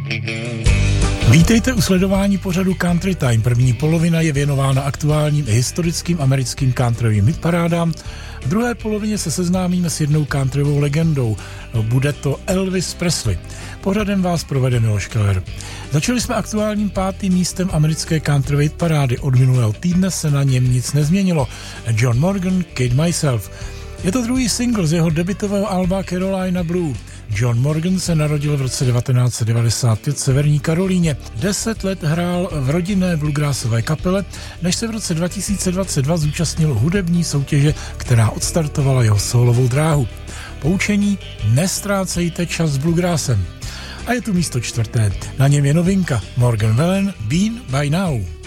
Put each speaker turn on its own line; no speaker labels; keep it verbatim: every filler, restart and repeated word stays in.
Vítejte u sledování pořadu Country Time. První polovina je věnována aktuálním i historickým americkým countryovým hitparádám. V druhé polovině se seznámíme s jednou countryovou legendou. Bude to Elvis Presley. Pořadem vás provede Miloš Keller. Začali jsme aktuálním pátým místem americké countryové hitparády. Od minulého týdne se na něm nic nezměnilo. John Morgan, Kid Myself. Je to druhý single z jeho debutového alba Carolina Blue. John Morgan se narodil v roce devatenáct set devadesát pět v Severní Karolíně. Deset let hrál v rodinné bluegrassové kapele, než se v roce dva tisíce dvacet dva zúčastnil hudební soutěže, která odstartovala jeho sólovou dráhu. Poučení: nestrácejte čas s bluegrassem. A je tu místo čtvrté. Na něm je novinka Morgan Wallen, Been by Now.